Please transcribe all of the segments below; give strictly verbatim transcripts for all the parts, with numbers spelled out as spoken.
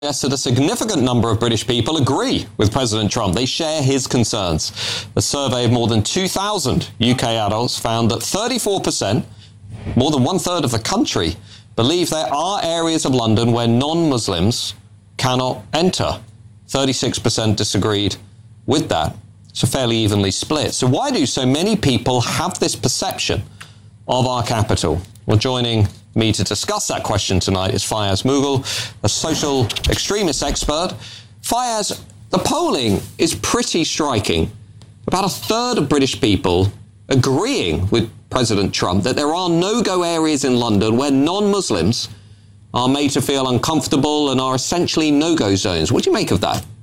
that a significant number of British people agree with President Trump. They share his concerns. A survey of more than two thousand U K adults found that thirty-four percent, more than one third of the country, believe there are areas of London where non-Muslims cannot enter. thirty-six percent disagreed with that. It's a fairly evenly split. So why do so many people have this perception of our capital? Well, joining me to discuss that question tonight is Fayaz Mughal, a social extremist expert. Fayaz, the polling is pretty striking. About a third of British people agreeing with President Trump that there are no-go areas in London where non-Muslims are made to feel uncomfortable and are essentially no-go zones. What do you make of that?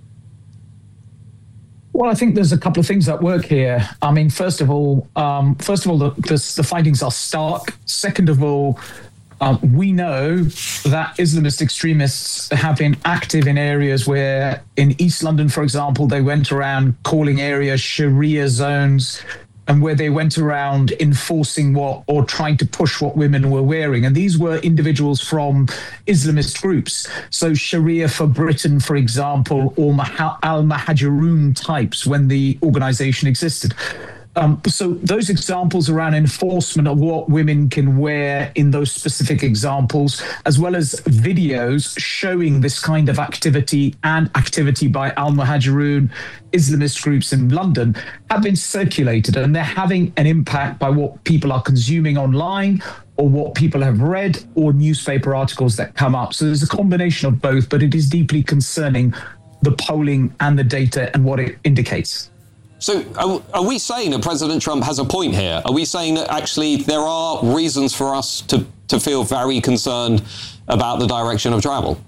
Well, I think there's a couple of things at work here. I mean, first of all, um, first of all, the, the, the findings are stark. Second of all, um, we know that Islamist extremists have been active in areas where, in East London, for example, they went around calling areas Sharia zones, and where they went around enforcing what or trying to push what women were wearing. And these were individuals from Islamist groups. So Sharia for Britain, for example, or Al-Muhajirun types when the organization existed. Um, so those examples around enforcement of what women can wear in those specific examples, as well as videos showing this kind of activity and activity by Al-Muhajirun Islamist groups in London, have been circulated, and they're having an impact by what people are consuming online or what people have read or newspaper articles that come up. So there's a combination of both, but it is deeply concerning, the polling and the data and what it indicates. So are, are we saying that President Trump has a point here? Are we saying that actually there are reasons for us to, to feel very concerned about the direction of travel?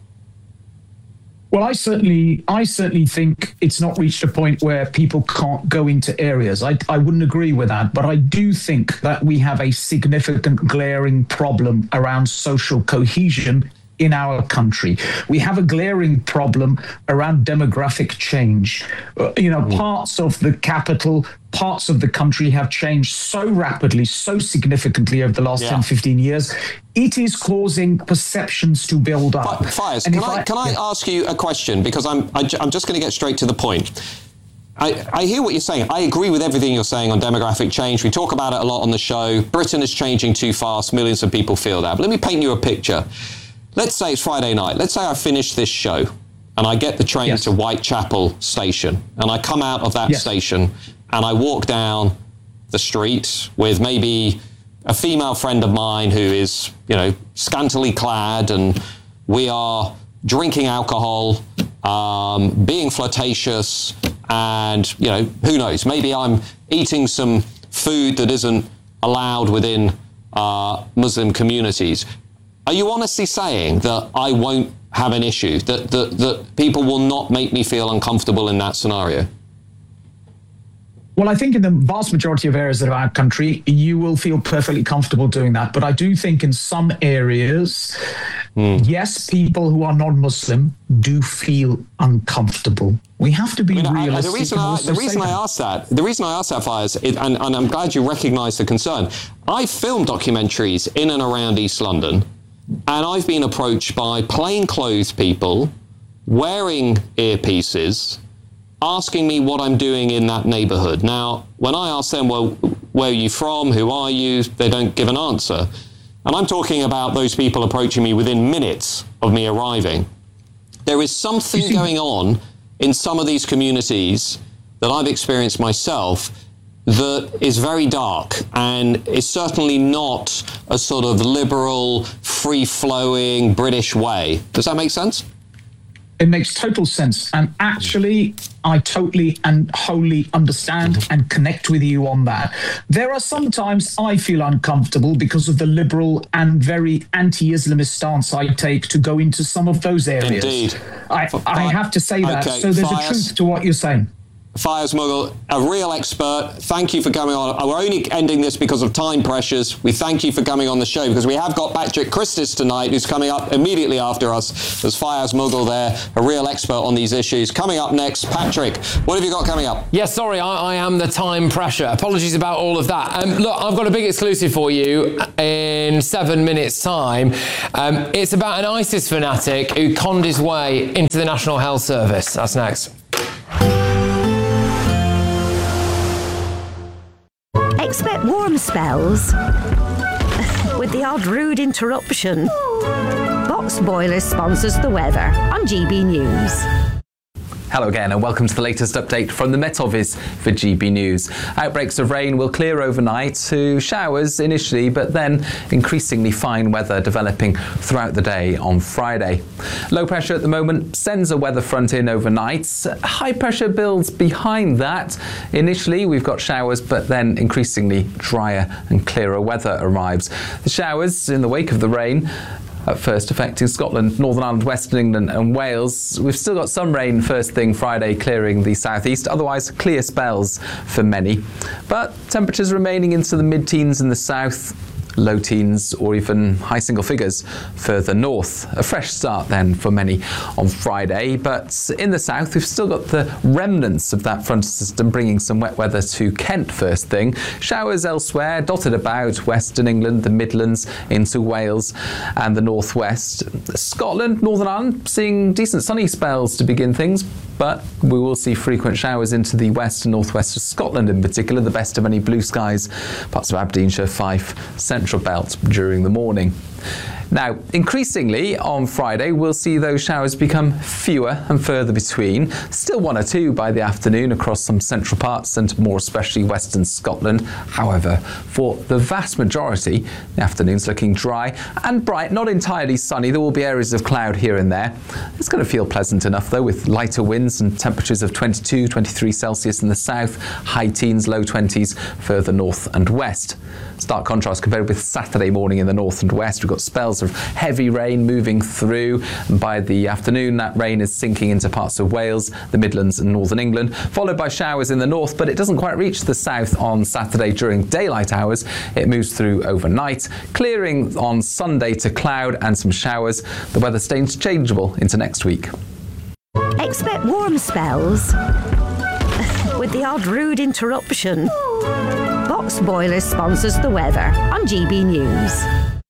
Well, I certainly, I certainly think it's not reached a point where people can't go into areas. I, I wouldn't agree with that, but I do think that we have a significant glaring problem around social cohesion in our country. We have a glaring problem around demographic change. Uh, you know, parts of the capital, parts of the country have changed so rapidly, so significantly over the last yeah. ten, fifteen years. It is causing perceptions to build up. Fayaz, can I, I can I yeah. ask you a question? Because I'm I, I'm just going to get straight to the point. I, I hear what you're saying. I agree with everything you're saying on demographic change. We talk about it a lot on the show. Britain is changing too fast. Millions of people feel that. But let me paint you a picture. Let's say it's Friday night. Let's say I finish this show and I get the train yes. to Whitechapel station, and I come out of that yes. station and I walk down the street with maybe a female friend of mine who is, you know, scantily clad, and we are drinking alcohol, um, being flirtatious, and, you know, who knows, maybe I'm eating some food that isn't allowed within uh, Muslim communities. Are you honestly saying that I won't have an issue, that, that that people will not make me feel uncomfortable in that scenario? Well, I think in the vast majority of areas of our country, you will feel perfectly comfortable doing that. But I do think in some areas, mm. yes, people who are non-Muslim do feel uncomfortable. We have to be I mean, realistic. I, the reason, I, the reason I asked that, the reason I asked that, Fayaz, is, and, and I'm glad you recognise the concern. I filmed documentaries in and around East London, and I've been approached by plainclothes people wearing earpieces, asking me what I'm doing in that neighbourhood. Now, when I ask them, well, where are you from? Who are you? They don't give an answer. And I'm talking about those people approaching me within minutes of me arriving. There is something going on in some of these communities that I've experienced myself that is very dark and is certainly not a sort of liberal, free-flowing British way. Does that make sense? It makes total sense. And actually, I totally and wholly understand mm-hmm. and connect with you on that. There are sometimes I feel uncomfortable because of the liberal and very anti-Islamist stance I take to go into some of those areas. Indeed. I, I have to say that. Okay, so there's Fayaz, a truth to what you're saying. Fires Mughal, a real expert. Thank you for coming on. We're only ending this because of time pressures. We thank you for coming on the show because we have got Patrick Christis tonight, who's coming up immediately after us. There's Fires Mughal there, a real expert on these issues. Coming up next, Patrick, what have you got coming up? Yes, sorry, I, I am the time pressure. Apologies about all of that. Um, look, I've got a big exclusive for you in seven minutes' time. Um, it's about an ISIS fanatic who conned his way into the National Health Service. That's next. Expect warm spells with the odd rude interruption. Box Boilers sponsors the weather on G B News. Hello again and welcome to the latest update from the Met Office for G B News. Outbreaks of rain will clear overnight to showers initially, but then increasingly fine weather developing throughout the day on Friday. Low pressure at the moment sends a weather front in overnight. High pressure builds behind that. Initially we've got showers, but then increasingly drier and clearer weather arrives. The showers in the wake of the rain at first affecting Scotland, Northern Ireland, Western England and Wales. We've still got some rain first thing Friday clearing the southeast, otherwise clear spells for many. But temperatures remaining into the mid-teens in the south, low teens or even high single figures further north. A fresh start then for many on Friday, but in the south we've still got the remnants of that frontal system bringing some wet weather to Kent first thing. Showers elsewhere dotted about Western England, the Midlands into Wales and the northwest. Scotland, Northern Ireland seeing decent sunny spells to begin things, but we will see frequent showers into the west and northwest of Scotland in particular, the best of any blue skies, parts of Aberdeenshire, Fife, Central Belt during the morning. Now, increasingly on Friday, we'll see those showers become fewer and further between. Still one or two by the afternoon across some central parts and more especially western Scotland. However, for the vast majority, the afternoon's looking dry and bright, not entirely sunny. There will be areas of cloud here and there. It's going to feel pleasant enough though, with lighter winds and temperatures of twenty-two, twenty-three Celsius in the south, high teens, low twenties further north and west. Stark contrast compared with Saturday morning in the north and west. We've got spells of heavy rain moving through, and by the afternoon that rain is sinking into parts of Wales, the Midlands and northern England, followed by showers in the north, but it doesn't quite reach the south on Saturday during daylight hours. It moves through overnight, clearing on Sunday to cloud and some showers. The weather stays changeable into next week. Expect warm spells with the odd rude interruption. Box Boilers sponsors the weather on G B News.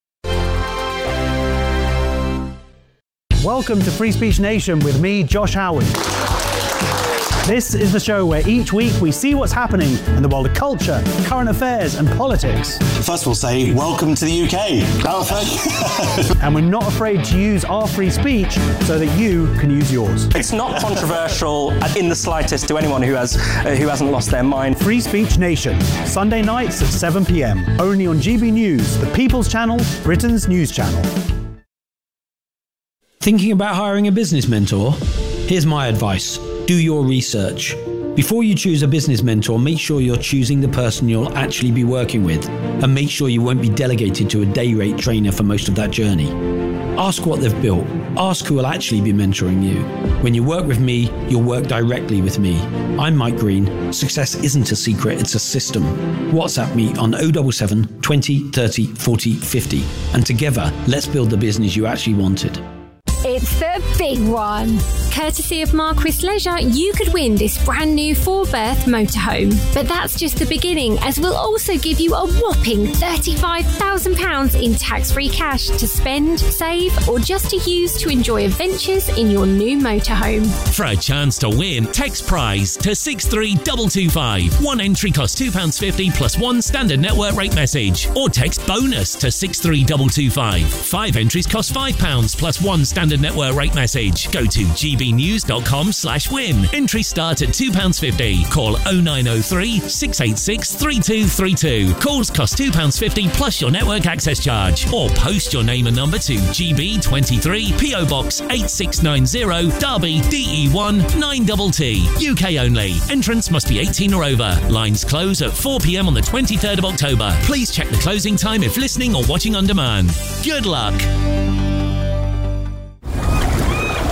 Welcome to Free Speech Nation with me, Josh Howard. This is the show where each week we see what's happening in the world of culture, current affairs and politics. First we'll say, welcome to the U K. Oh, and we're not afraid to use our free speech so that you can use yours. It's not controversial in the slightest to anyone who, has, uh, who hasn't lost their mind. Free Speech Nation, Sunday nights at seven p m, only on G B News, the People's Channel, Britain's news channel. Thinking about hiring a business mentor? Here's my advice. Do your research. Before you choose a business mentor, make sure you're choosing the person you'll actually be working with, and make sure you won't be delegated to a day rate trainer for most of that journey. Ask what they've built. Ask who will actually be mentoring you. When you work with me, you'll work directly with me. I'm Mike Green. Success isn't a secret, it's a system. WhatsApp me on oh seven seven, twenty, thirty, forty, fifty, and together, let's build the business you actually wanted. It's the big one. Courtesy of Marquis Leisure, you could win this brand new four-berth motorhome. But that's just the beginning, as we'll also give you a whopping thirty-five thousand pounds in tax-free cash to spend, save, or just to use to enjoy adventures in your new motorhome. For a chance to win, text prize to six three two two five. One entry costs two pounds fifty plus one standard network rate message. Or text bonus to six three two two five. Five entries cost five pounds plus one standard network rate message. Go to gbnews.com slash win. Entries start at two pounds fifty. Call oh nine oh three, six eight six, three two three two. Calls cost two pounds fifty plus your network access charge. Or post your name and number to G B twenty-three, P O Box eight six nine zero, Derby, D E one nine T T. U K only. Entrance must be eighteen or over. Lines close at four p m on the twenty-third of October. Please check the closing time if listening or watching on demand. Good luck.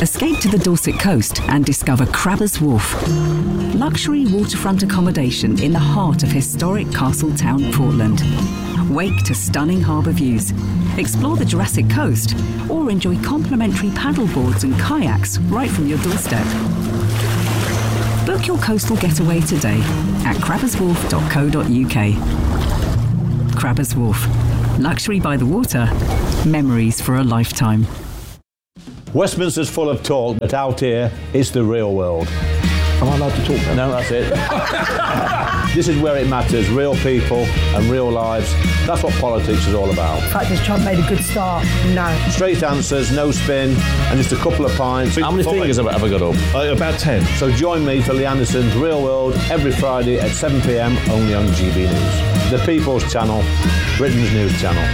Escape to the Dorset coast and discover Crabbers Wharf. Luxury waterfront accommodation in the heart of historic Castletown, Portland. Wake to stunning harbour views. Explore the Jurassic Coast or enjoy complimentary paddleboards and kayaks right from your doorstep. Book your coastal getaway today at crabbers wharf dot co dot uk. Crabbers Wharf. Luxury by the water. Memories for a lifetime. Westminster's full of talk, but out here, it's the real world. Am I allowed to talk now? No, that's it. This is where it matters, real people and real lives. That's what politics is all about. In fact, has Trump made a good start? No. Straight answers, no spin, and just a couple of pints. How many fingers have I ever got up? Uh, about ten. So join me for Lee Anderson's Real World every Friday at seven p m only on G B News. The People's Channel, Britain's news channel.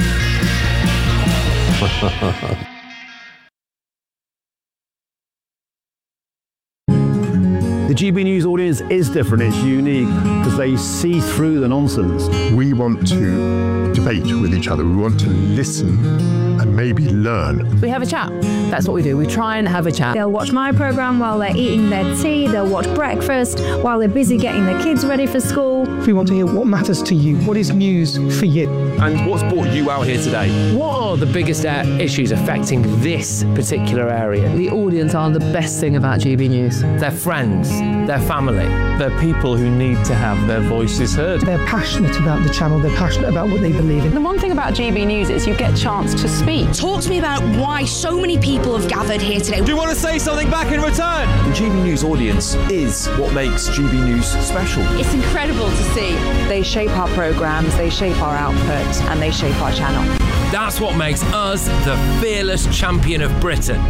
The G B News audience is different, it's unique, because they see through the nonsense. We want to debate with each other, we want to listen and maybe learn. We have a chat, that's what we do, we try and have a chat. They'll watch my programme while they're eating their tea, they'll watch breakfast while they're busy getting their kids ready for school. We want to hear what matters to you, what is news for you. And what's brought you out here today? What are the biggest uh, issues affecting this particular area? The audience are the best thing about G B News. Their friends, their family. They're people who need to have their voices heard. They're passionate about the channel, they're passionate about what they believe in. The one thing about G B News is you get a chance to speak. Talk to me about why so many people have gathered here today. Do you want to say something back in return? The G B News audience is what makes G B News special. It's incredible to see. They shape our programmes, they shape our output, and they shape our channel. That's what makes us the fearless champion of Britain.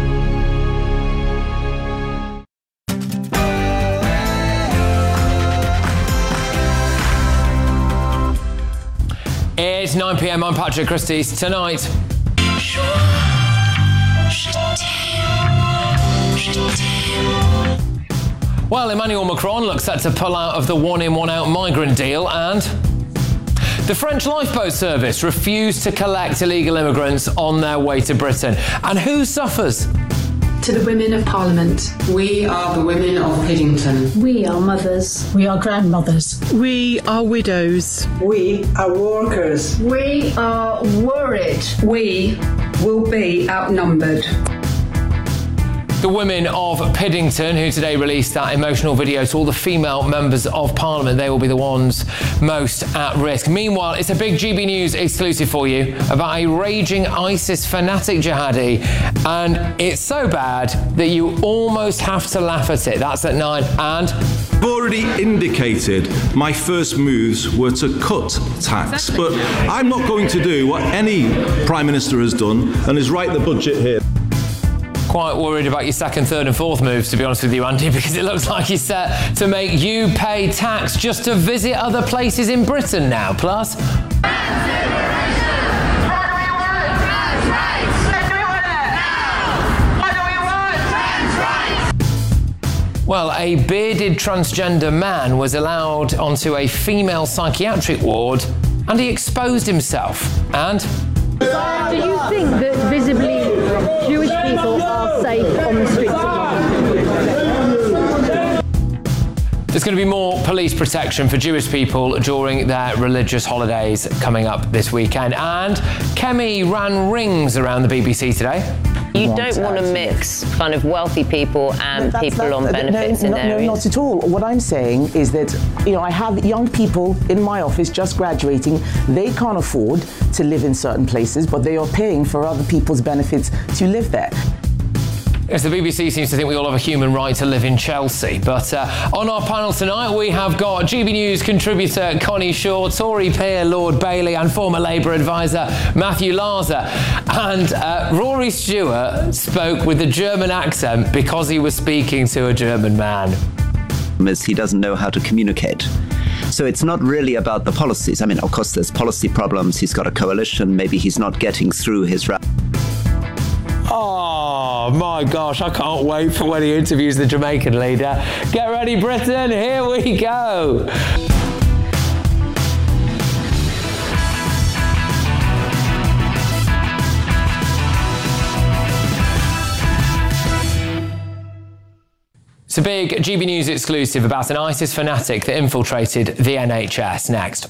It's nine p m, I'm Patrick Christys. Tonight... Well, Emmanuel Macron looks set to pull out of the one-in, one-out migrant deal, and... The French lifeboat service refused to collect illegal immigrants on their way to Britain. And who suffers? To the women of Parliament. We are the women of Piddington. We are mothers. We are grandmothers. We are widows. We are workers. We are worried. We will be outnumbered. The women of Piddington, who today released that emotional video to all the female members of Parliament, they will be the ones most at risk. Meanwhile, it's a big G B News exclusive for you about a raging ISIS fanatic jihadi, and it's so bad that you almost have to laugh at it. That's at nine. And I've already indicated my first moves were to cut tax, but I'm not going to do what any Prime Minister has done and is write the budget here. Quite worried about your second, third and fourth moves, to be honest with you, Andy, because it looks like you're set to make you pay tax just to visit other places in Britain now. Plus... Well, a bearded transgender man was allowed onto a female psychiatric ward and he exposed himself. And... Do you think that visibly Jewish people are safe on the streets of London? There's going to be more police protection for Jewish people during their religious holidays coming up this weekend. And Kemi ran rings around the B B C today. You don't want to mix kind of wealthy people and That's, people that's, on benefits no, in no, areas. No, not at all. What I'm saying is that, you know, I have young people in my office just graduating. They can't afford to live in certain places, but they are paying for other people's benefits to live there. Yes, the B B C seems to think we all have a human right to live in Chelsea. But uh, on our panel tonight, we have got G B News contributor Connie Shaw, Tory peer Lord Bailey, and former Labour advisor Matthew Larzer. And uh, Rory Stewart spoke with a German accent because he was speaking to a German man. He doesn't know how to communicate. So it's not really about the policies. I mean, of course, there's policy problems. He's got a coalition. Maybe he's not getting through his... Ra- Oh my gosh, I can't wait for when he interviews the Jamaican leader. Get ready, Britain, here we go. It's a big G B News exclusive about an ISIS fanatic that infiltrated the N H S. Next.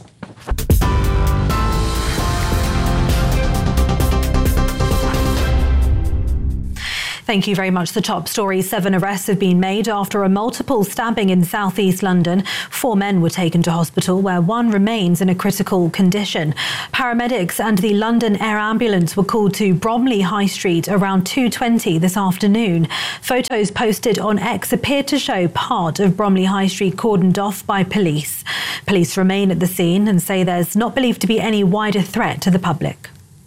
Thank you very much. The top story: seven arrests have been made after a multiple stabbing in southeast London. Four men were taken to hospital, where one remains in a critical condition. Paramedics and the London Air Ambulance were called to Bromley High Street around two twenty this afternoon. Photos posted on X appeared to show part of Bromley High Street cordoned off by police. Police remain at the scene and say there's not believed to be any wider threat to the public.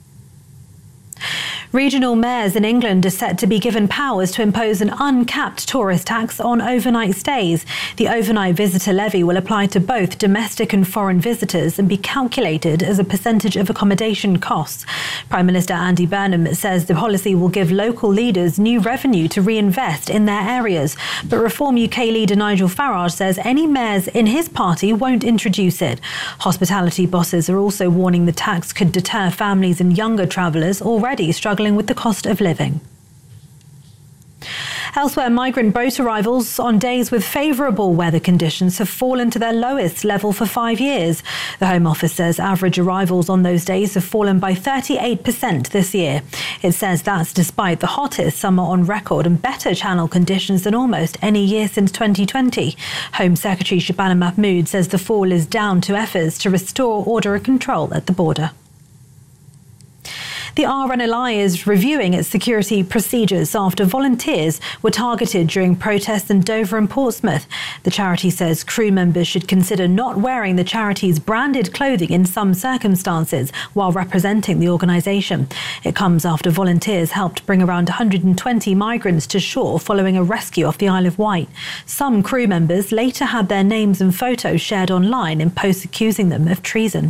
Regional mayors in England are set to be given powers to impose an uncapped tourist tax on overnight stays. The overnight visitor levy will apply to both domestic and foreign visitors and be calculated as a percentage of accommodation costs. Prime Minister Andy Burnham says the policy will give local leaders new revenue to reinvest in their areas. But Reform U K leader Nigel Farage says any mayors in his party won't introduce it. Hospitality bosses are also warning the tax could deter families and younger travellers already struggling with the cost of living. Elsewhere, migrant boat arrivals on days with favourable weather conditions have fallen to their lowest level for five years. The Home Office says average arrivals on those days have fallen by thirty-eight percent this year. It says that's despite the hottest summer on record and better channel conditions than almost any year since twenty twenty. Home Secretary Shabana Mahmood says the fall is down to efforts to restore order and control at the border. The R N L I is reviewing its security procedures after volunteers were targeted during protests in Dover and Portsmouth. The charity says crew members should consider not wearing the charity's branded clothing in some circumstances while representing the organisation. It comes after volunteers helped bring around one hundred twenty migrants to shore following a rescue off the Isle of Wight. Some crew members later had their names and photos shared online in posts accusing them of treason.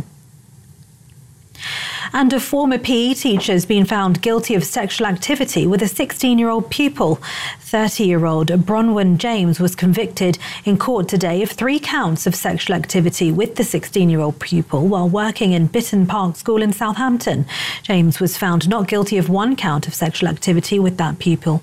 And a former P E teacher has been found guilty of sexual activity with a sixteen-year-old pupil. thirty-year-old Bronwyn James was convicted in court today of three counts of sexual activity with the sixteen-year-old pupil while working in Bitton Park School in Southampton. James was found not guilty of one count of sexual activity with that pupil.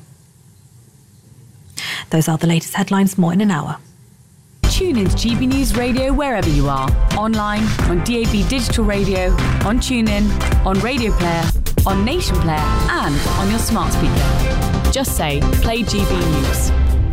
Those are the latest headlines. More in an hour. Tune into G B News Radio wherever you are. Online, on D A B Digital Radio, on TuneIn, on Radio Player, on Nation Player, and on your smart speaker. Just say, play G B News.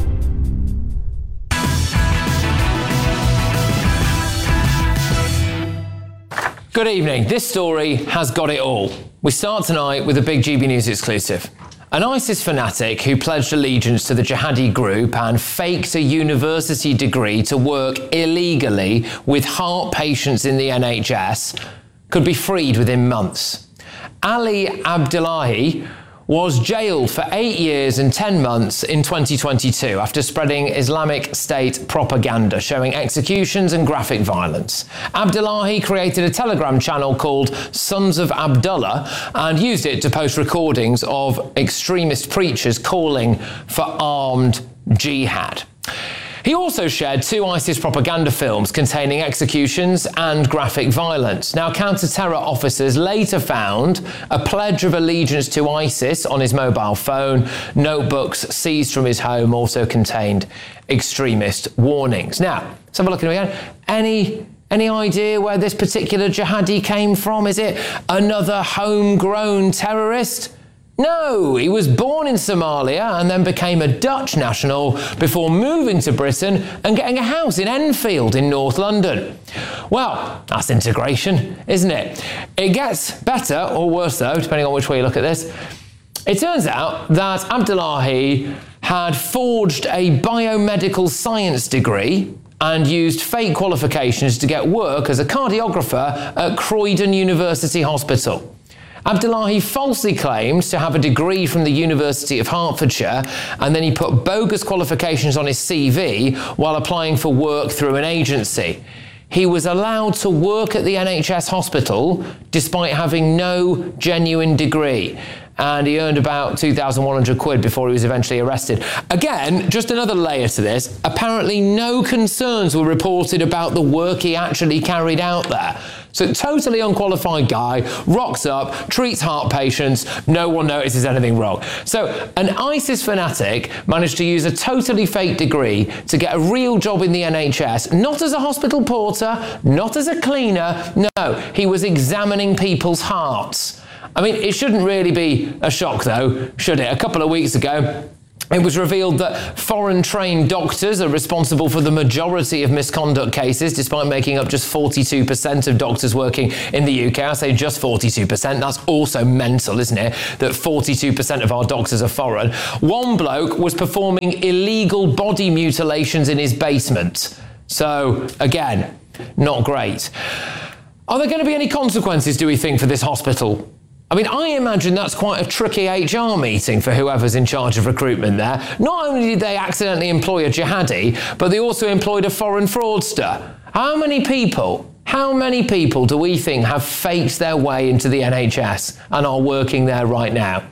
Good evening. This story has got it all. We start tonight with a big G B News exclusive. An ISIS fanatic who pledged allegiance to the jihadi group and faked a university degree to work illegally with heart patients in the N H S could be freed within months. Ali Abdullahi was jailed for eight years and ten months in twenty twenty-two after spreading Islamic State propaganda showing executions and graphic violence. Abdullahi created a Telegram channel called Sons of Abdullah and used it to post recordings of extremist preachers calling for armed jihad. He also shared two ISIS propaganda films containing executions and graphic violence. Now, counter-terror officers later found a pledge of allegiance to ISIS on his mobile phone. Notebooks seized from his home also contained extremist warnings. Now, let's have a look at it again. Any Any idea where this particular jihadi came from? Is it another homegrown terrorist? No, he was born in Somalia and then became a Dutch national before moving to Britain and getting a house in Enfield in North London. Well, that's integration, isn't it? It gets better or worse though, depending on which way you look at this. It turns out that Abdullahi had forged a biomedical science degree and used fake qualifications to get work as a cardiographer at Croydon University Hospital. Abdullahi falsely claimed to have a degree from the University of Hertfordshire, and then he put bogus qualifications on his C V while applying for work through an agency. He was allowed to work at the N H S hospital despite having no genuine degree. and he earned about two thousand one hundred quid before he was eventually arrested. Again, just another layer to this. Apparently no concerns were reported about the work he actually carried out there. So totally unqualified guy, rocks up, treats heart patients, no one notices anything wrong. So an ISIS fanatic managed to use a totally fake degree to get a real job in the N H S, not as a hospital porter, not as a cleaner, no, he was examining people's hearts. I mean, it shouldn't really be a shock though, should it? A couple of weeks ago, it was revealed that foreign-trained doctors are responsible for the majority of misconduct cases, despite making up just forty-two percent of doctors working in the U K. I say just forty-two percent. That's also mental, isn't it? That forty-two percent of our doctors are foreign. One bloke was performing illegal body mutilations in his basement. So, again, not great. Are there going to be any consequences, do we think, for this hospital? I mean, I imagine that's quite a tricky H R meeting for whoever's in charge of recruitment there. Not only did they accidentally employ a jihadi, but they also employed a foreign fraudster. How many people, how many people do we think have faked their way into the N H S and are working there right now?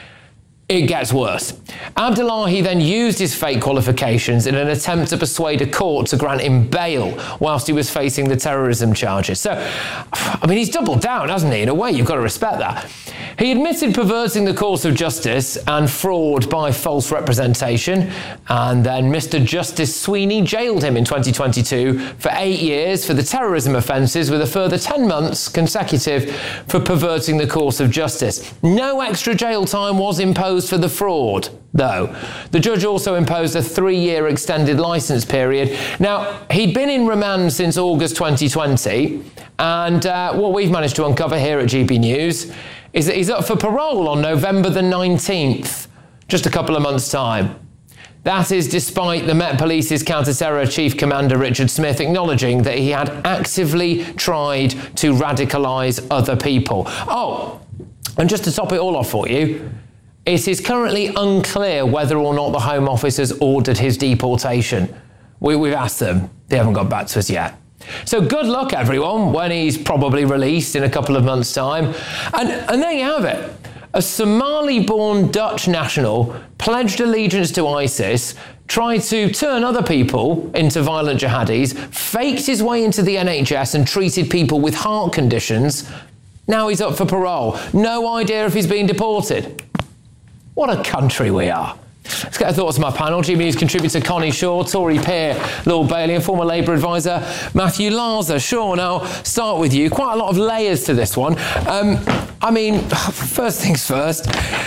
It gets worse. Abdullahi then used his fake qualifications in an attempt to persuade a court to grant him bail whilst he was facing the terrorism charges. So, I mean, he's doubled down, hasn't he? In a way, you've got to respect that. He admitted perverting the course of justice and fraud by false representation, and then Mister Justice Sweeney jailed him in twenty twenty-two for eight years for the terrorism offences, with a further ten months consecutive for perverting the course of justice. No extra jail time was imposed for the fraud, though. The judge also imposed a three-year extended licence period. Now, he'd been in remand since August twenty twenty, and uh, what we've managed to uncover here at G B News is that he's up for parole on November the nineteenth, just a couple of months' time. That is despite the Met Police's counter-terror chief commander Richard Smith acknowledging that he had actively tried to radicalise other people. Oh, and just to top it all off for you, it is currently unclear whether or not the Home Office has ordered his deportation. We, we've asked them. They haven't got back to us yet. So good luck, everyone, when he's probably released in a couple of months' time. And, and there you have it. A Somali-born Dutch national pledged allegiance to ISIS, tried to turn other people into violent jihadis, faked his way into the N H S and treated people with heart conditions. Now he's up for parole. No idea if he's being deported. What a country we are. Let's get our thoughts on my panel. G B News contributor Connie Shaw, Tory peer Lord Bailey, and former Labour advisor Matthew Larser. Shaw, I'll start with you. Quite a lot of layers to this one. Um, I mean, first things first.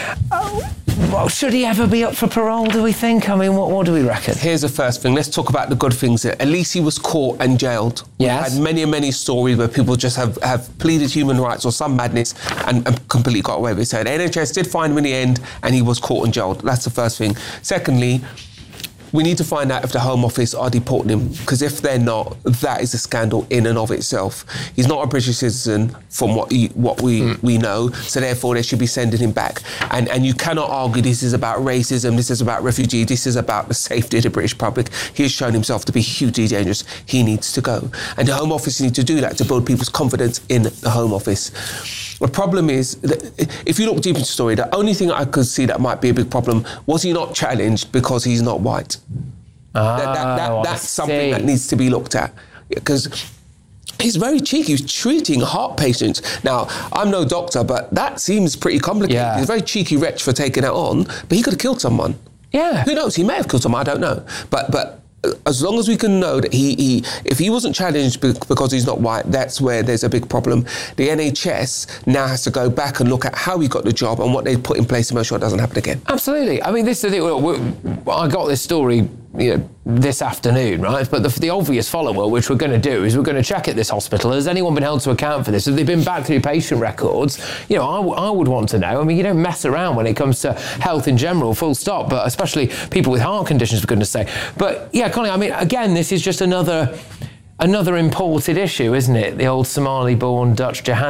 Oh, well, should he ever be up for parole, do we think? I mean, what, what do we reckon? Here's the first thing. Let's talk about the good things. At least he was caught and jailed. Yes. We've had many and many stories where people just have, have pleaded human rights or some madness and, and completely got away with it. So the N H S did find him in the end and he was caught and jailed. That's the first thing. Secondly, we need to find out if the Home Office are deporting him, because if they're not, that is a scandal in and of itself. He's not a British citizen from what he, what we, mm. we know, so therefore they should be sending him back. And and you cannot argue this is about racism, this is about refugees, this is about the safety of the British public. He has shown himself to be hugely dangerous. He needs to go. And the Home Office needs to do that to build people's confidence in the Home Office. The problem is that if you look deep into the story, the only thing I could see that might be a big problem was he not challenged because he's not white. Oh, that, that, that, that's something that needs to be looked at, because he's very cheeky. He's treating heart patients. Now, I'm no doctor, but that seems pretty complicated. Yeah. He's a very cheeky wretch for taking that on, but he could have killed someone. Yeah. Who knows? He may have killed someone. I don't know. But but. As long as we can know that he, he, if he wasn't challenged because he's not white, that's where there's a big problem. The N H S now has to go back and look at how he got the job and what they put in place to make sure it doesn't happen again. Absolutely. I mean, this is the thing. I got this story, you know, this afternoon, right? But the, the obvious follow-up, which we're going to do, is we're going to check at this hospital. Has anyone been held to account for this? Have they been back through patient records? You know, I, w- I would want to know. I mean, you don't mess around when it comes to health in general, full stop, but especially people with heart conditions, for goodness sake. But yeah, Connie, I mean, again, this is just another another imported issue, isn't it? The old Somali-born Dutch jihadi.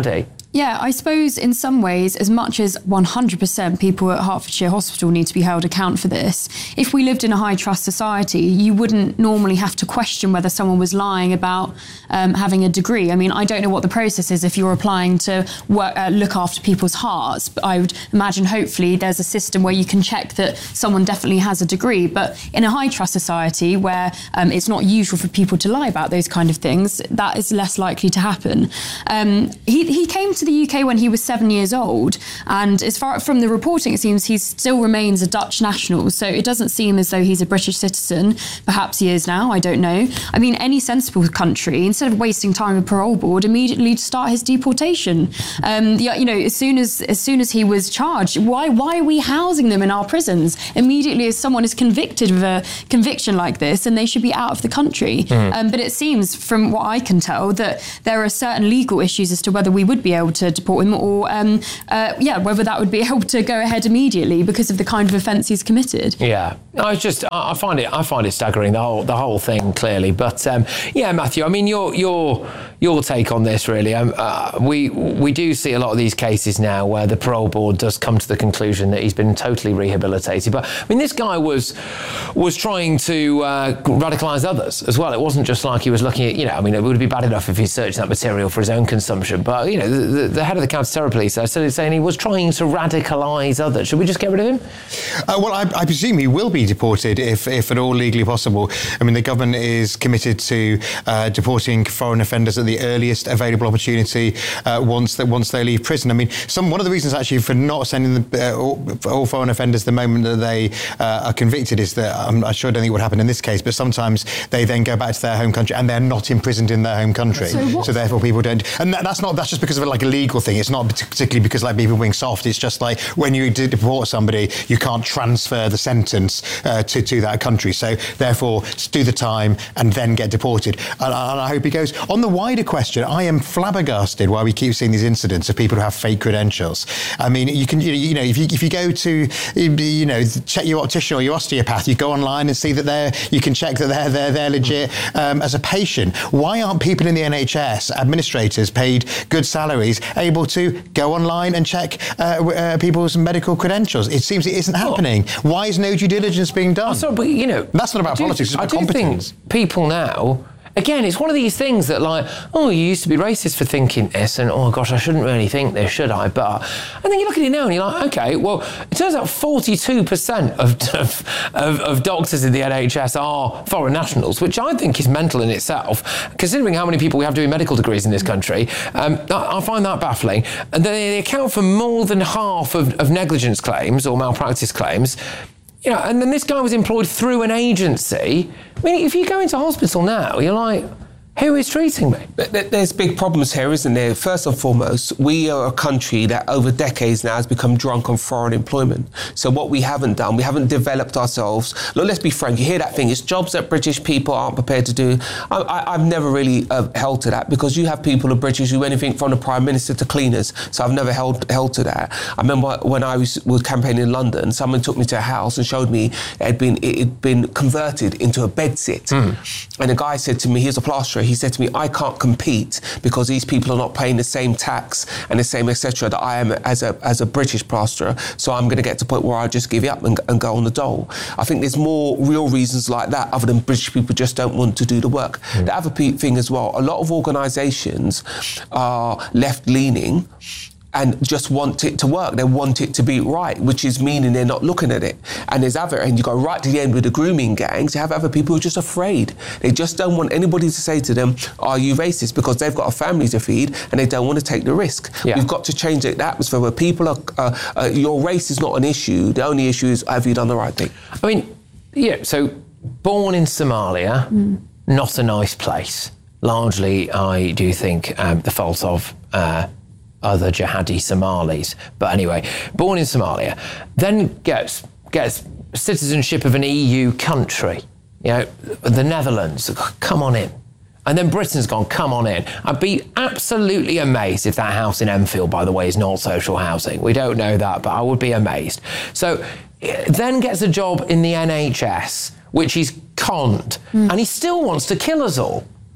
Yeah, I suppose in some ways, as much as one hundred percent people at Hertfordshire Hospital need to be held account for this, if we lived in a high trust society, you wouldn't normally have to question whether someone was lying about um, having a degree. I mean, I don't know what the process is if you're applying to work, uh, look after people's hearts, but I would imagine hopefully there's a system where you can check that someone definitely has a degree. But in a high trust society where um, it's not usual for people to lie about those kind of things, that is less likely to happen. Um, he, he came to the U K when he was seven years old, and as far from the reporting, it seems he still remains a Dutch national, so it doesn't seem as though he's a British citizen. Perhaps he is now, I don't know. I mean, any sensible country, instead of wasting time with parole board, immediately start his deportation. Um, the, you know, as soon as as soon as he was charged, why why are we housing them in our prisons immediately as someone is convicted of a conviction like this, and they should be out of the country? Mm. Um, but it seems, from what I can tell, that there are certain legal issues as to whether we would be able to deport him, or um, uh, yeah, whether that would be able to go ahead immediately because of the kind of offence he's committed. Yeah, I just I find it I find it staggering, the whole the whole thing, clearly. But um, yeah, Matthew, I mean, your your your take on this, really. Um, uh, we we do see a lot of these cases now where the parole board does come to the conclusion that he's been totally rehabilitated. But I mean, this guy was was trying to uh, radicalise others as well. It wasn't just like he was looking at, you know, I mean, it would be bad enough if he's searching that material for his own consumption. But you know, the, the, the head of the counter-terror police uh, started saying he was trying to radicalise others. Should we just get rid of him? Uh, well, I, I presume he will be deported if, if at all legally possible. I mean, the government is committed to uh, deporting foreign offenders at the earliest available opportunity uh, once that once they leave prison. I mean, some one of the reasons actually for not sending the, uh, all, all foreign offenders the moment that they uh, are convicted is that I'm, I'm sure I don't think what happened in this case, but sometimes they then go back to their home country and they're not imprisoned in their home country. So, so therefore, people don't. And that, that's not that's just because of like a legal thing. It's not particularly because like people being soft. It's just like when you deport somebody, you can't transfer the sentence uh, to to that country. So therefore, do the time and then get deported. And, and I hope he goes. On the wider question, I am flabbergasted why we keep seeing these incidents of people who have fake credentials. I mean, you can you know if you if you go to you know check your optician or your osteopath, you go online and see that they're you can check that they're they're they're legit um, as a patient. Why aren't people in the N H S, administrators paid good salaries, able to go online and check uh, uh, people's medical credentials? It seems it isn't happening. Well, why is no due diligence being done? So, but you know, that's not about do, politics. It's about I do competence. Think people now. Again, it's one of these things that, like, oh, you used to be racist for thinking this, and oh gosh, I shouldn't really think this, should I? But, and then you look at it now and you're like, okay, well, it turns out forty-two percent of, of, of doctors in the N H S are foreign nationals, which I think is mental in itself, considering how many people we have doing medical degrees in this country. Um, I, I find that baffling. And they account for more than half of, of negligence claims or malpractice claims. You know, and then this guy was employed through an agency. I mean, if you go into hospital now, you're like, who is treating me? There's big problems here, isn't there? First and foremost, we are a country that over decades now has become drunk on foreign employment. So what we haven't done, we haven't developed ourselves. Look, let's be frank, you hear that thing, it's jobs that British people aren't prepared to do. I, I, I've never really uh, held to that, because you have people of British who do anything from the Prime Minister to cleaners. So I've never held held to that. I remember when I was, was campaigning in London, someone took me to a house and showed me it had been, it had been converted into a bedsit. Mm. And the guy said to me, here's a plasterer. He said to me, I can't compete because these people are not paying the same tax and the same et cetera that I am as a as a British plasterer. So I'm going to get to the point where I just give it up and, and go on the dole. I think there's more real reasons like that other than British people just don't want to do the work. Mm. The other thing as well, a lot of organisations are left-leaning and just want it to work. They want it to be right, which is meaning they're not looking at it. And there's other, and you go right to the end with the grooming gangs, you have other people who are just afraid. They just don't want anybody to say to them, are you racist? Because they've got a family to feed and they don't want to take the risk. Yeah. We've got to change the atmosphere where people are, uh, uh, your race is not an issue. The only issue is, have you done the right thing? I mean, yeah, so born in Somalia, mm. not a nice place. Largely, I do think um, the fault of uh, other jihadi Somalis. But anyway, born in Somalia, then gets gets citizenship of an E U country. You know, the Netherlands, come on in. And then Britain's gone, come on in. I'd be absolutely amazed if that house in Enfield, by the way, is not social housing. We don't know that, but I would be amazed. So then gets a job in the N H S, which he's conned, mm. and he still wants to kill us all.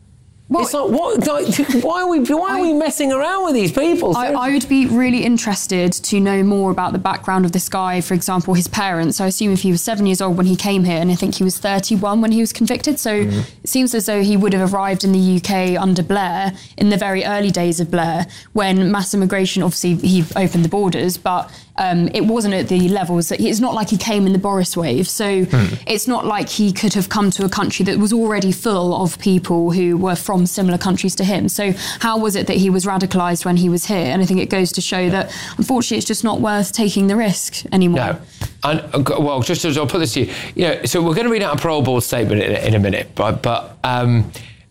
Well, it's like, what? Like, why are we? Why are I, we messing around with these people? I, I would be really interested to know more about the background of this guy. For example, his parents. I assume if he was seven years old when he came here, and I think he was thirty-one when he was convicted. So mm. it seems as though he would have arrived in the U K under Blair in the very early days of Blair, when mass immigration. Obviously, he opened the borders, but um, it wasn't at the levels that he, it's not like he came in the Boris wave. So mm. it's not like he could have come to a country that was already full of people who were from from similar countries to him. So how was it that he was radicalised when he was here? And I think it goes to show that, unfortunately, it's just not worth taking the risk anymore. No. And, well, just as I'll put this to you, you know, so we're going to read out a parole board statement in, in a minute, but, but um,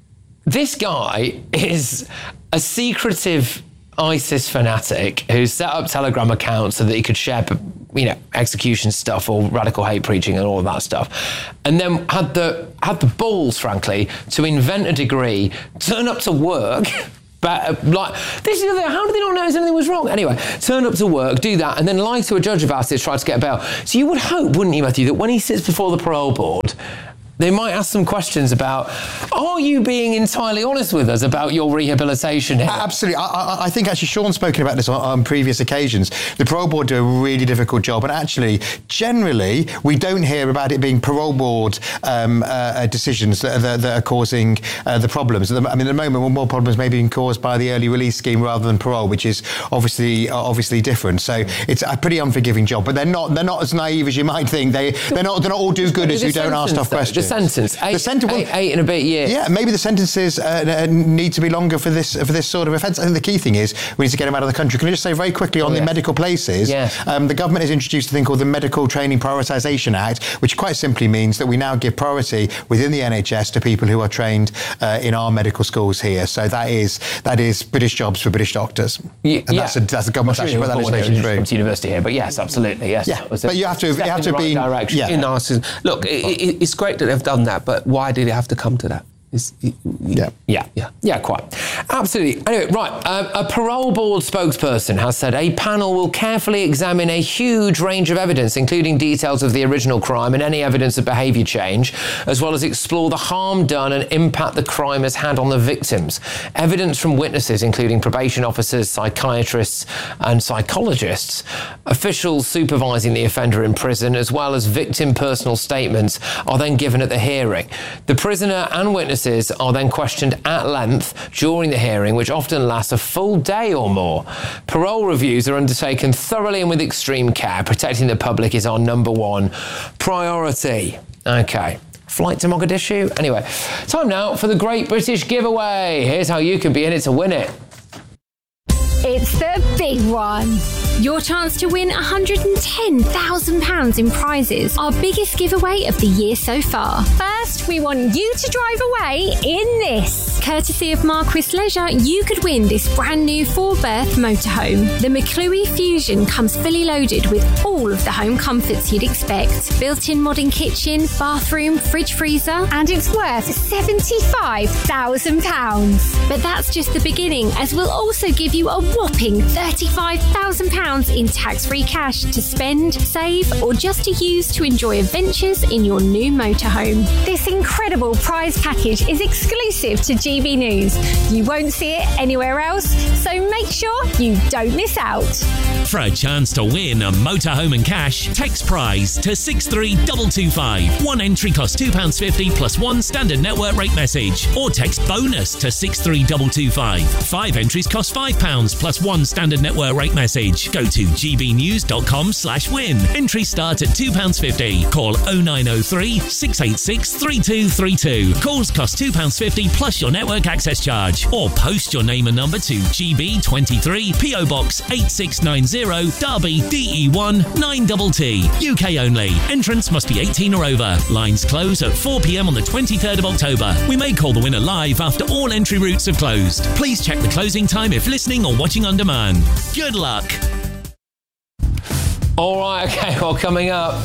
this guy is a secretive ISIS fanatic who set up Telegram accounts so that he could share, you know, execution stuff or radical hate preaching and all of that stuff, and then had the had the balls, frankly, to invent a degree, turn up to work. But like this is the thing, how did they not notice anything was wrong? Anyway, turn up to work, do that, and then lie to a judge about it, try to get a bail. So you would hope, wouldn't you, Matthew, that when he sits before the parole board, they might ask some questions about, are you being entirely honest with us about your rehabilitation here? Absolutely. I, I, I think actually Sean's spoken about this on, on previous occasions. The parole board do a really difficult job, and actually, generally, we don't hear about it being parole board um, uh, decisions that, that, that are causing uh, the problems. I mean, at the moment, more problems may be being caused by the early release scheme rather than parole, which is obviously uh, obviously different. So it's a pretty unforgiving job, but they're not they're not as naive as you might think. They they're not they're not all do-gooders who don't ask tough questions. The sentence, eight, the sentence, eight, eight and a bit years. Yeah, maybe the sentences uh, need to be longer for this for this sort of offence. I think the key thing is we need to get them out of the country. Can I just say very quickly on oh, the yes. medical places? Yes. Um, the government has introduced a thing called the Medical Training Prioritisation Act, which quite simply means that we now give priority within the N H S to people who are trained uh, in our medical schools here. So that is that is British jobs for British doctors. Yeah, and that's, a, that's the government's actually put that legislation through. From university here, but yes, absolutely, yes. Yeah, but you have to you have to be right yeah. in our system. Look, it, it, it's great that they've done that, but why did it have to come to that? It's, it, yeah. yeah, yeah, yeah, quite. Absolutely. Anyway, right, um, a parole board spokesperson has said a panel will carefully examine a huge range of evidence, including details of the original crime and any evidence of behaviour change, as well as explore the harm done and impact the crime has had on the victims. Evidence from witnesses, including probation officers, psychiatrists and psychologists, officials supervising the offender in prison, as well as victim personal statements, are then given at the hearing. The prisoner and witnesses are then questioned at length during the hearing, which often lasts a full day or more. Parole reviews are undertaken thoroughly and with extreme care. Protecting the public is our number one priority. Okay. Flight to Mogadishu? Anyway, time now for the Great British Giveaway. Here's how you can be in it to win it. It's the big one. Your chance to win one hundred ten thousand pounds in prizes. Our biggest giveaway of the year so far. First, we want you to drive away in this. Courtesy of Marquis Leisure, you could win this brand new four-berth motorhome. The McClue Fusion comes fully loaded with all of the home comforts you'd expect. Built-in modern kitchen, bathroom, fridge freezer, and it's worth seventy-five thousand pounds. But that's just the beginning, as we'll also give you a whopping thirty-five thousand pounds in tax-free cash to spend, save, or just to use to enjoy adventures in your new motorhome. This incredible prize package is exclusive to G B News. You won't see it anywhere else, so make sure you don't miss out. For a chance to win a motorhome and cash, text prize to six three two two five. One entry costs two pounds fifty plus one standard network rate message. Or text bonus to six three two two five. Five entries cost five pounds plus one standard network rate message. Go to gbnews.com slash win. Entries start at two pounds fifty. Call oh nine oh three, six eight six, three two three two. Calls cost two pounds fifty plus your network access charge. Or post your name and number to G B twenty-three, P O Box eight six nine zero, Derby, D E one nine T T. U K only. Entrance must be eighteen or over. Lines close at four p.m. on the twenty-third of October. We may call the winner live after all entry routes have closed. Please check the closing time if listening or watching on demand. Good luck. All right, okay, well, coming up.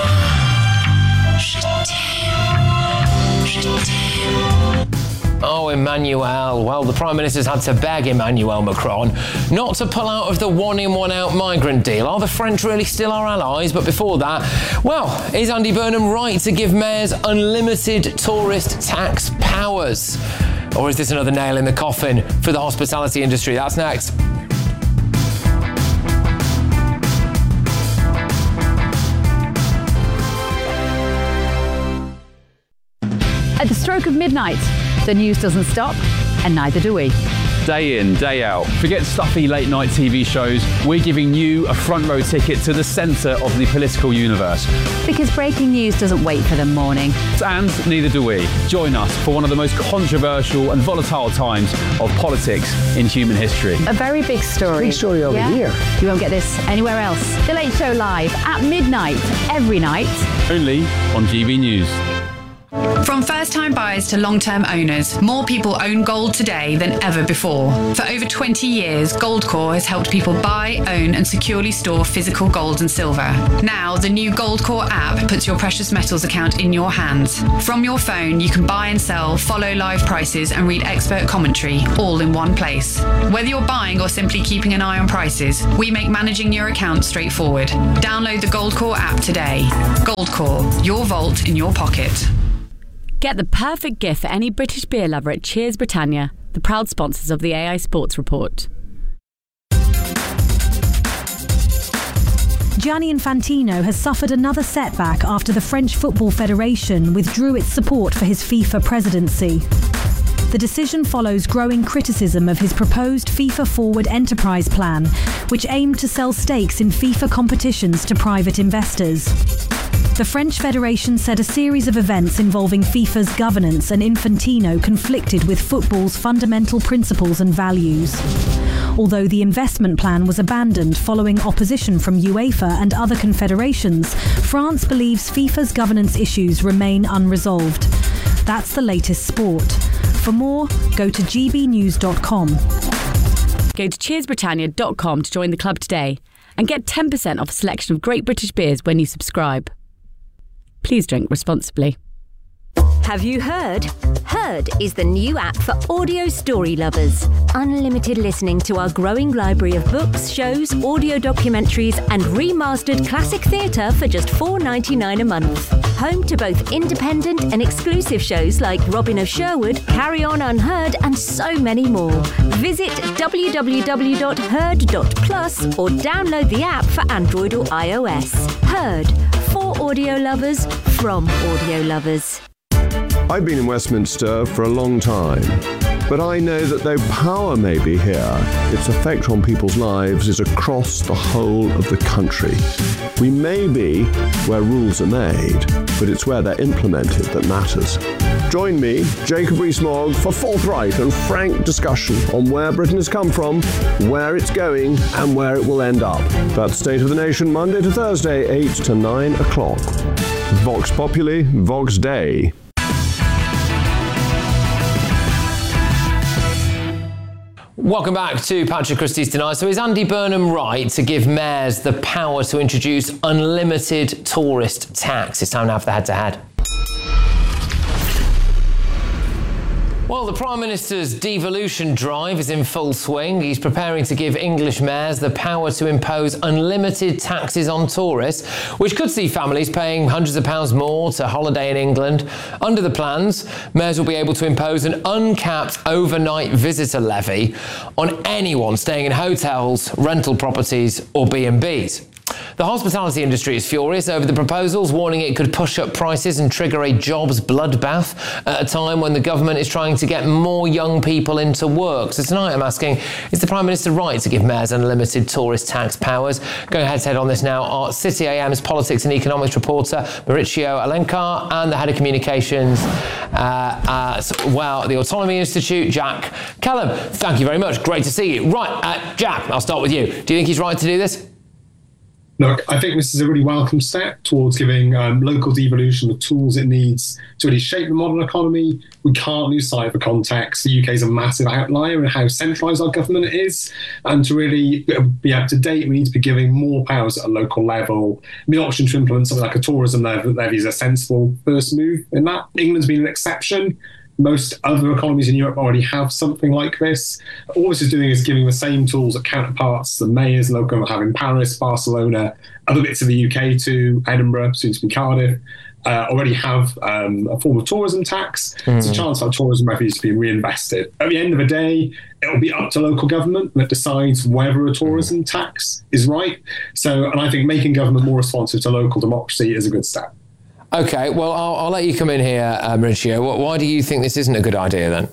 Oh, in Emmanuel. Well, the Prime Minister's had to beg Emmanuel Macron not to pull out of the one-in, one-out migrant deal. Are the French really still our allies? But before that, well, is Andy Burnham right to give mayors unlimited tourist tax powers? Or is this another nail in the coffin for the hospitality industry? That's next. At the stroke of midnight, the news doesn't stop, and neither do we. Day in, day out. Forget stuffy late-night T V shows. We're giving you a front-row ticket to the centre of the political universe. Because breaking news doesn't wait for the morning. And neither do we. Join us for one of the most controversial and volatile times of politics in human history. A very big story. Big story over yeah? here. You won't get this anywhere else. The Late Show live at midnight, every night. Only on G B News. From first-time buyers to long-term owners, more people own gold today than ever before. For over twenty years, Goldcore has helped people buy, own and securely store physical gold and silver. Now, the new Goldcore app puts your precious metals account in your hands. From your phone, you can buy and sell, follow live prices and read expert commentary, all in one place. Whether you're buying or simply keeping an eye on prices, we make managing your account straightforward. Download the Goldcore app today. Goldcore, your vault in your pocket. Get the perfect gift for any British beer lover at Cheers Britannia, the proud sponsors of the A I Sports Report. Gianni Infantino has suffered another setback after the French Football Federation withdrew its support for his FIFA presidency. The decision follows growing criticism of his proposed FIFA Forward Enterprise Plan, which aimed to sell stakes in FIFA competitions to private investors. The French Federation said a series of events involving FIFA's governance and Infantino conflicted with football's fundamental principles and values. Although the investment plan was abandoned following opposition from UEFA and other confederations, France believes FIFA's governance issues remain unresolved. That's the latest sport. For more, go to g b news dot com. Go to cheers britannia dot com to join the club today and get ten percent off a selection of great British beers when you subscribe. Please drink responsibly. Have you heard? Heard is the new app for audio story lovers. Unlimited listening to our growing library of books, shows, audio documentaries and remastered classic theatre for just four dollars ninety-nine a month. Home to both independent and exclusive shows like Robin of Sherwood, Carry On Unheard and so many more. Visit w w w dot heard dot plus or download the app for Android or iOS. Heard. For audio lovers, from audio lovers. I've been in Westminster for a long time, but I know that though power may be here, its effect on people's lives is across the whole of the country. We may be where rules are made, but it's where they're implemented that matters. Join me, Jacob Rees-Mogg, for forthright and frank discussion on where Britain has come from, where it's going, and where it will end up. That's State of the Nation, Monday to Thursday, eight to nine o'clock. Vox Populi, Vox Dei. Welcome back to Patrick Christie's Tonight. So is Andy Burnham right to give mayors the power to introduce unlimited tourist tax? It's time now for the head-to-head. Well, the Prime Minister's devolution drive is in full swing. He's preparing to give English mayors the power to impose unlimited taxes on tourists, which could see families paying hundreds of pounds more to holiday in England. Under the plans, mayors will be able to impose an uncapped overnight visitor levy on anyone staying in hotels, rental properties or B and Bs. The hospitality industry is furious over the proposals, warning it could push up prices and trigger a jobs bloodbath at a time when the government is trying to get more young people into work. So tonight I'm asking, is the Prime Minister right to give mayors unlimited tourist tax powers? Going head to head on this now are City A M's politics and economics reporter Maurizio Alencar and the head of communications uh, at, well, the Autonomy Institute, Jack Callum. Thank you very much. Great to see you. Right, uh, Jack, I'll start with you. Do you think he's right to do this? Look, I think this is a really welcome step towards giving um, local devolution the tools it needs to really shape the modern economy. We can't lose sight of the context. The U K is a massive outlier in how centralised our government is. And to really be up to date, we need to be giving more powers at a local level. The option to implement something like a tourism levy is a sensible first move in that. England's been an exception. Most other economies in Europe already have something like this. All this is doing is giving the same tools that counterparts, the mayors, local government have in Paris, Barcelona, other bits of the U K too, Edinburgh, soon to be Cardiff, uh, already have um, a form of tourism tax. Mm. There's a chance that tourism revenues to be reinvested. At the end of the day, it will be up to local government that decides whether a tourism tax is right. So, and I think making government more responsive to local democracy is a good step. Okay, well, I'll, I'll let you come in here, uh, Maurizio. Why do you think this isn't a good idea then?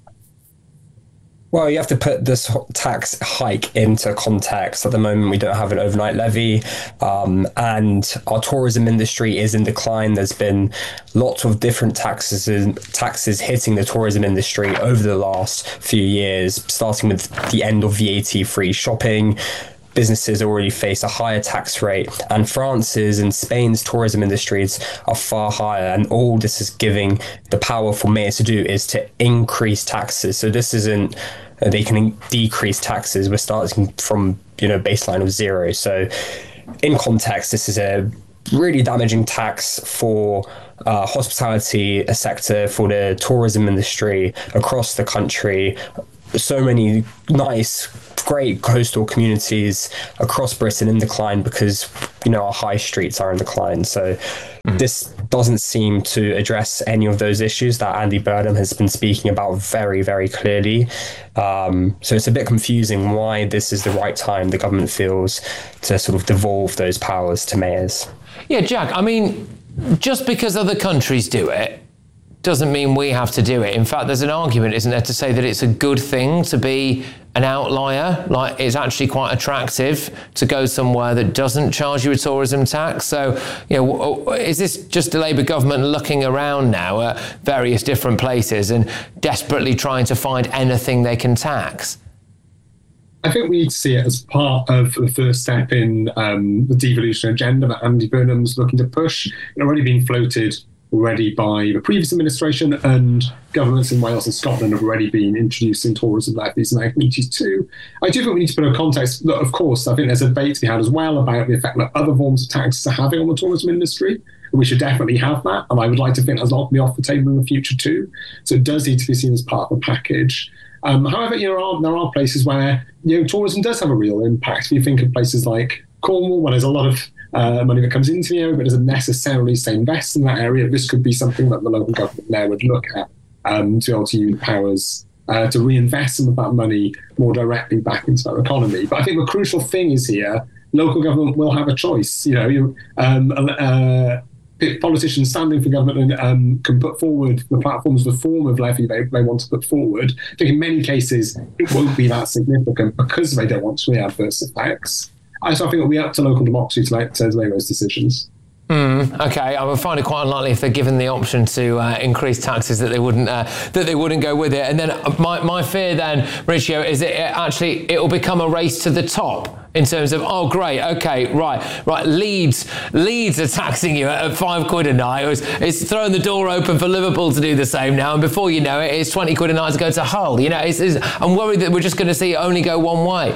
Well, you have to put this tax hike into context. At the moment, we don't have an overnight levy, um, and our tourism industry is in decline. There's been lots of different taxes taxes hitting the tourism industry over the last few years, starting with the end of V A T-free shopping. Businesses already face a higher tax rate, and France's and Spain's tourism industries are far higher, and all this is giving the power for mayors to do is to increase taxes. So this isn't uh, they can decrease taxes. We're starting from, you know, baseline of zero. So in context, this is a really damaging tax for uh, hospitality sector, for the tourism industry across the country. So many nice, great coastal communities across Britain in decline because, you know, our high streets are in decline. So mm. this doesn't seem to address any of those issues that Andy Burnham has been speaking about very, very clearly. Um, so it's a bit confusing why this is the right time the government feels to sort of devolve those powers to mayors. Yeah, Jack, I mean, just because other countries do it doesn't mean we have to do it. In fact, there's an argument, isn't there, to say that it's a good thing to be an outlier. Like, it's actually quite attractive to go somewhere that doesn't charge you a tourism tax. So, you know, is this just a Labour government looking around now at various different places and desperately trying to find anything they can tax? I think we need to see it as part of the first step in um, the devolution agenda that Andy Burnham's looking to push. It's already been floated already by the previous administration, and governments in Wales and Scotland have already been introducing tourism levies in their communities too. I do think we need to put a context that, of course, I think there's a debate to be had as well about the effect that other forms of taxes are having on the tourism industry. We should definitely have that, and I would like to think that's not be off the table in the future too. So it does need to be seen as part of the package. Um, however, you know, there are, there are places where, you know, tourism does have a real impact. If you think of places like Cornwall, where there's a lot of Uh, money that comes into the area, but doesn't necessarily say invest in that area. This could be something that the local government there would look at um, to be able to use powers uh, to reinvest some of that money more directly back into their economy. But I think the crucial thing is here, local government will have a choice. You know, you, um, uh, politicians standing for government um, can put forward the platforms, the form of levy they, they want to put forward. I think in many cases it won't be that significant because they don't want to have adverse effects. I so I think it'll be up to local democracy to make, to make those decisions. Mm, okay, I would find it quite unlikely if they're given the option to uh, increase taxes that they wouldn't uh, that they wouldn't go with it. And then my, my fear then, Maurizio, is that it actually it will become a race to the top in terms of, oh great, okay, right, right, Leeds Leeds are taxing you at five quid a night. It's, it's throwing the door open for Liverpool to do the same now, and before you know it, it's twenty quid a night to go to Hull. You know, it's, it's, I'm worried that we're just going to see it only go one way.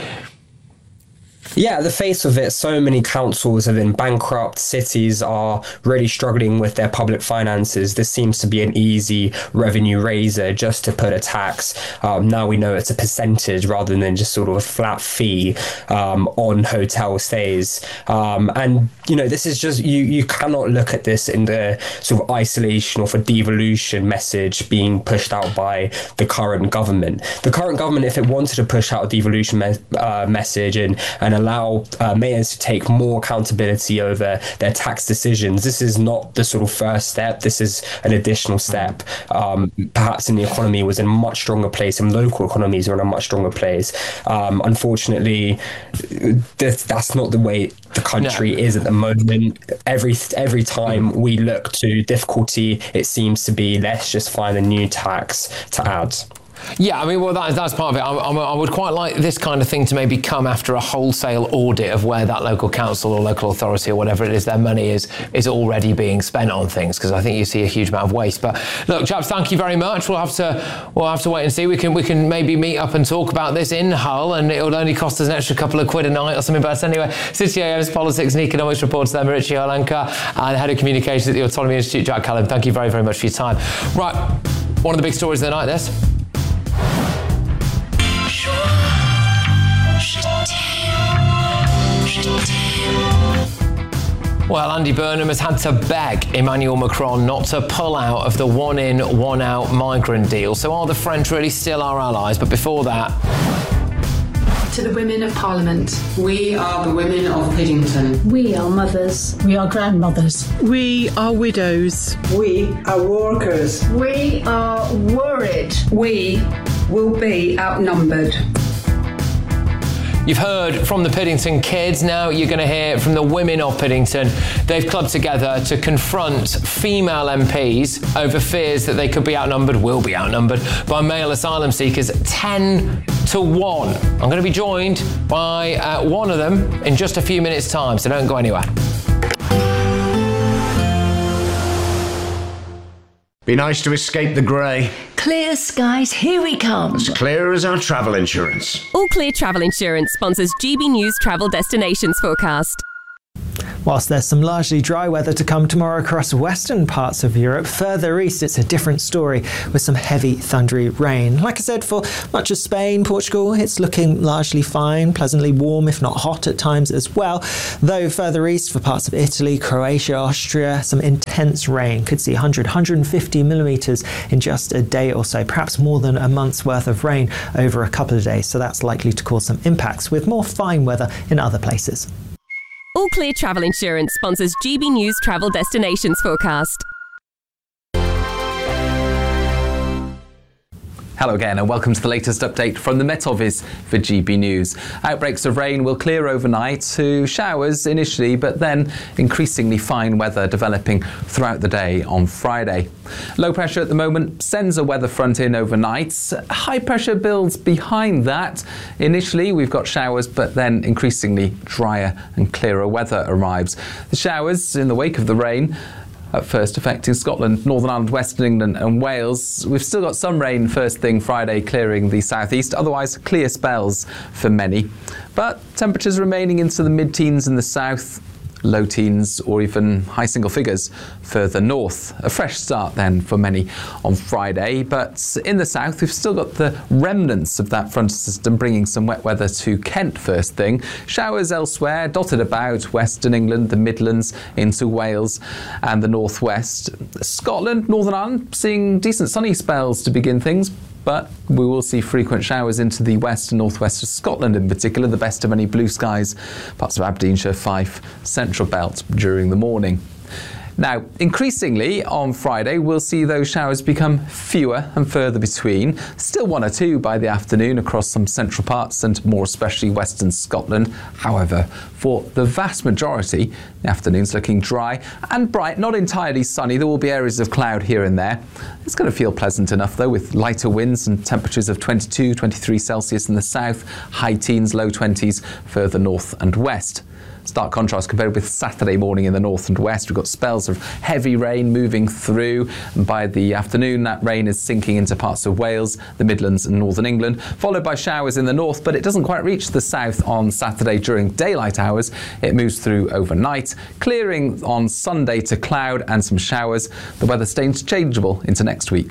Yeah, the face of it, so many councils have been bankrupt, cities are really struggling with their public finances. This seems to be an easy revenue raiser just to put a tax. Um, now we know it's a percentage rather than just sort of a flat fee um, on hotel stays. Um, and, you know, this is just, you, you cannot look at this in the sort of isolation or for devolution message being pushed out by the current government. The current government, if it wanted to push out a devolution me- uh, message and, and allow uh, mayors to take more accountability over their tax decisions, this is not the sort of first step. This is an additional step. Um, perhaps in the economy was in a much stronger place, and local economies are in a much stronger place. Um, unfortunately, th- that's not the way the country no. is at the moment. Every every time we look to difficulty, it seems to be let's just find a new tax to add. Yeah, I mean, well, that, that's part of it. I, I, I would quite like this kind of thing to maybe come after a wholesale audit of where that local council or local authority or whatever it is, their money is is already being spent on things, because I think you see a huge amount of waste. But look, chaps, thank you very much. We'll have to we'll have to wait and see. We can we can maybe meet up and talk about this in Hull, and it'll only cost us an extra couple of quid a night or something. But anyway, City A M's politics and economics reporter there, Maurizio Alencar, and head of communications at the Autonomy Institute, Jack Callum. Thank you very very much for your time. Right. One of the big stories of the night, this. Well, Andy Burnham has had to beg Emmanuel Macron not to pull out of the one-in, one-out migrant deal. So are the French really still our allies? But before that... To the women of Parliament. We are the women of Piddington. We are mothers. We are grandmothers. We are widows. We are workers. We are worried. We will be outnumbered. You've heard from the Piddington kids, now you're going to hear from the women of Piddington. They've clubbed together to confront female M Ps over fears that they could be outnumbered, will be outnumbered, by male asylum seekers ten to one. I'm going to be joined by uh, one of them in just a few minutes' time, so don't go anywhere. Be nice to escape the grey. Clear skies, here we come. As clear as our travel insurance. All Clear Travel Insurance sponsors G B News Travel Destinations Forecast. Whilst there's some largely dry weather to come tomorrow across western parts of Europe, further east it's a different story with some heavy thundery rain. Like I said, for much of Spain, Portugal, it's looking largely fine, pleasantly warm if not hot at times as well. Though further east for parts of Italy, Croatia, Austria, some intense rain. Could see one hundred, one hundred fifty millimetres in just a day or so, perhaps more than a month's worth of rain over a couple of days. So that's likely to cause some impacts with more fine weather in other places. All Clear Travel Insurance sponsors G B News Travel Destinations Forecast. Hello again and welcome to the latest update from the Met Office for G B News. Outbreaks of rain will clear overnight to showers initially, but then increasingly fine weather developing throughout the day on Friday. Low pressure at the moment sends a weather front in overnight. High pressure builds behind that. Initially we've got showers, but then increasingly drier and clearer weather arrives. The showers in the wake of the rain at first affecting Scotland, Northern Ireland, Western England and Wales. We've still got some rain first thing Friday clearing the southeast, otherwise clear spells for many. But temperatures remaining into the mid-teens in the south, low teens or even high single figures further north. A fresh start then for many on Friday, but in the south we've still got the remnants of that frontal system bringing some wet weather to Kent first thing. Showers elsewhere dotted about Western England, the Midlands into Wales and the northwest. Scotland, Northern Ireland seeing decent sunny spells to begin things, but we will see frequent showers into the west and northwest of Scotland in particular, the best of any blue skies, parts of Aberdeenshire, Fife, Central Belt during the morning. Now, increasingly on Friday, we'll see those showers become fewer and further between. Still one or two by the afternoon across some central parts and more especially western Scotland. However, for the vast majority, the afternoon's looking dry and bright, not entirely sunny. There will be areas of cloud here and there. It's going to feel pleasant enough though, with lighter winds and temperatures of twenty-two, twenty-three Celsius in the south, high teens, low twenties further north and west. Stark contrast compared with Saturday morning in the north and west. We've got spells of heavy rain moving through, and by the afternoon that rain is sinking into parts of Wales, the Midlands and northern England, followed by showers in the north, but it doesn't quite reach the south on Saturday during daylight hours. It moves through overnight, clearing on Sunday to cloud and some showers. The weather stays changeable into next week.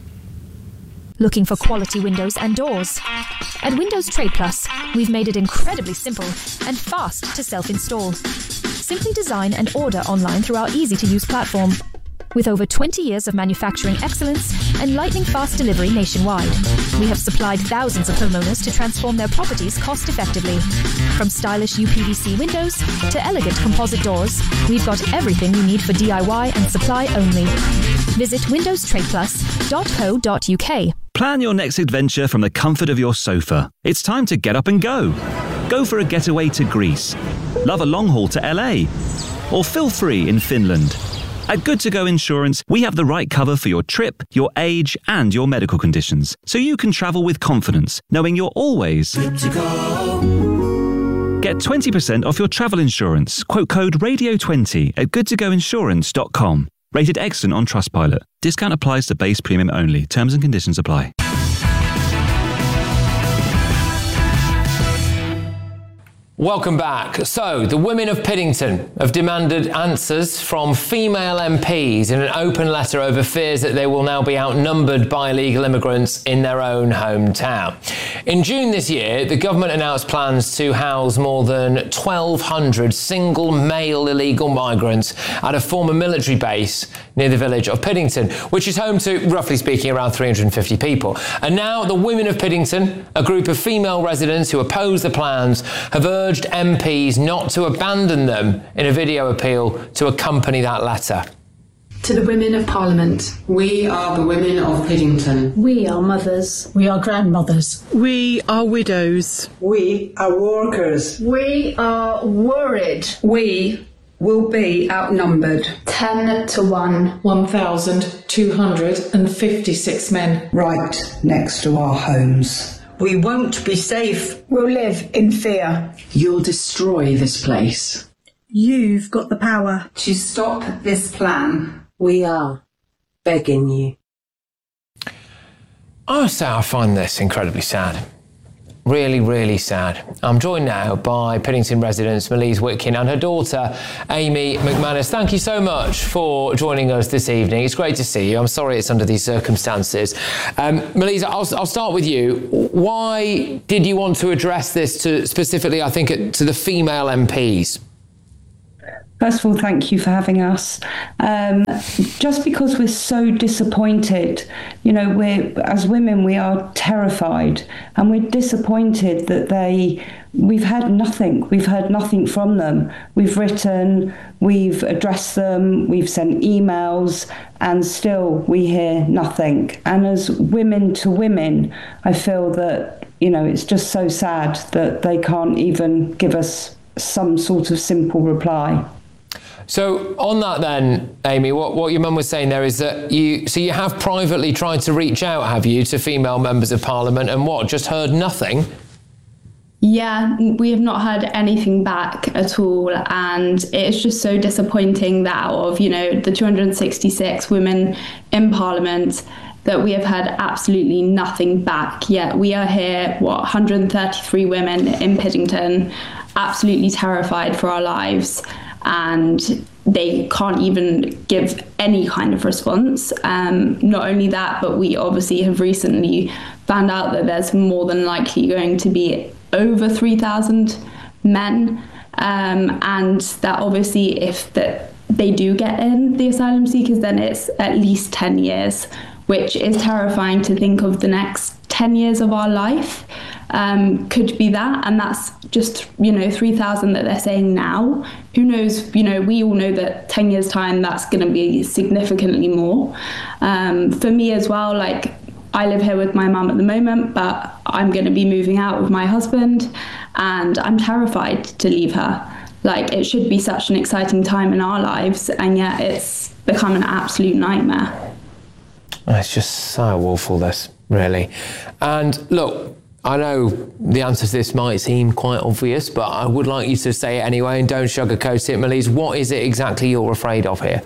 Looking for quality windows and doors? At Windows Trade Plus, we've made it incredibly simple and fast to self-install. Simply design and order online through our easy-to-use platform. With over twenty years of manufacturing excellence and lightning-fast delivery nationwide, we have supplied thousands of homeowners to transform their properties cost-effectively. From stylish U P V C windows to elegant composite doors, we've got everything you need for D I Y and supply only. Visit windows trade plus dot co dot uk. Plan your next adventure from the comfort of your sofa. It's time to get up and go. Go for a getaway to Greece. Love a long haul to L A. Or feel free in Finland. At Good To Go Insurance, we have the right cover for your trip, your age, and your medical conditions, so you can travel with confidence, knowing you're always good to go. Get twenty percent off your travel insurance. Quote code radio twenty at good to go insurance dot com. Rated excellent on Trustpilot. Discount applies to base premium only. Terms and conditions apply. Welcome back. So, the women of Piddington have demanded answers from female M Ps in an open letter over fears that they will now be outnumbered by illegal immigrants in their own hometown. In June this year, the government announced plans to house more than twelve hundred single male illegal migrants at a former military base near the village of Piddington, which is home to, roughly speaking, around three hundred fifty people. And now the women of Piddington, a group of female residents who oppose the plans, have urged M Ps not to abandon them in a video appeal to accompany that letter. To the women of Parliament, we are the women of Piddington. We are mothers. We are grandmothers. We are widows. We are workers. We are worried. We will be outnumbered. Ten to one. one thousand two hundred fifty-six men. Right next to our homes. We won't be safe. We'll live in fear. You'll destroy this place. You've got the power to stop this plan. We are begging you. I must say I find this incredibly sad. Really, really sad. I'm joined now by Piddington residents Melise Witkin and her daughter Amy McManus. Thank you so much for joining us this evening. It's great to see you. I'm sorry it's under these circumstances. Um, Melise, I'll, I'll start with you. Why did you want to address this to specifically, I think, to the female M Ps? First of all, thank you for having us. Um, just because we're so disappointed, you know, we're, as women, we are terrified and we're disappointed that they, we've had nothing. We've heard nothing from them. We've written, we've addressed them, we've sent emails, and still we hear nothing. And as women to women, I feel that, you know, it's just so sad that they can't even give us some sort of simple reply. So on that then, Amy, what, what your mum was saying there is that you, so you have privately tried to reach out, have you, to female members of Parliament, and what, just heard nothing? Yeah, we have not heard anything back at all, and it's just so disappointing that out of, you know, the two hundred sixty-six women in Parliament, that we have had absolutely nothing back yet. We are here, what, one hundred thirty-three women in Piddington, absolutely terrified for our lives, and they can't even give any kind of response. Um, not only that, but we obviously have recently found out that there's more than likely going to be over three thousand men, um, and that obviously if that they do get in, the asylum seekers, then it's at least ten years, which is terrifying to think of the next ten years of our life. Um, could be that, and that's just, you know, three thousand that they're saying now. Who knows, you know, we all know that ten years time that's going to be significantly more. Um, for me as well, like, I live here with my mum at the moment, but I'm going to be moving out with my husband, and I'm terrified to leave her. Like, it should be such an exciting time in our lives, and yet it's become an absolute nightmare. It's just so awful, this, really. And look, I know the answer to this might seem quite obvious, but I would like you to say it anyway and don't sugarcoat it. Melise, what is it exactly you're afraid of here?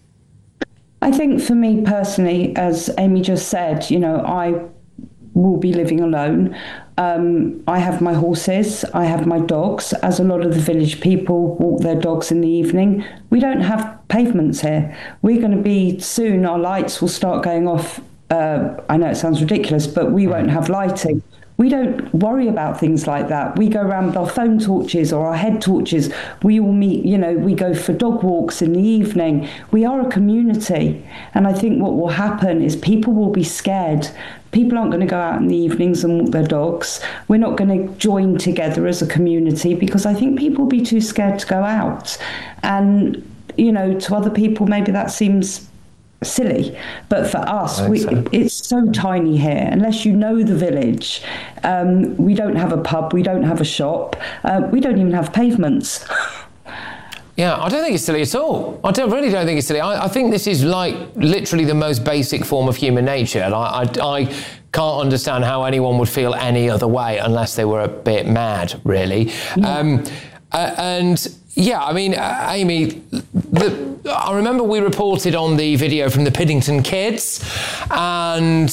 I think for me personally, as Amy just said, you know, I will be living alone. Um, I have my horses, I have my dogs, as a lot of the village people walk their dogs in the evening. We don't have pavements here. We're going to be, soon our lights will start going off. Uh, I know it sounds ridiculous, but we won't have lighting. We don't worry about things like that. We go around with our phone torches or our head torches. We all meet, you know, we go for dog walks in the evening. We are a community. And I think what will happen is people will be scared. People aren't going to go out in the evenings and walk their dogs. We're not going to join together as a community because I think people will be too scared to go out. And, you know, to other people, maybe that seems silly, but for us, we, so. it's so tiny here. Unless you know the village, um, we don't have a pub, we don't have a shop, uh, we don't even have pavements. Yeah, I don't think it's silly at all. I don't really don't think it's silly. I, I think this is like literally the most basic form of human nature. And I, I, I can't understand how anyone would feel any other way unless they were a bit mad, really. Yeah. Um, uh, and yeah, I mean, uh, Amy, the, I remember we reported on the video from the Piddington kids, and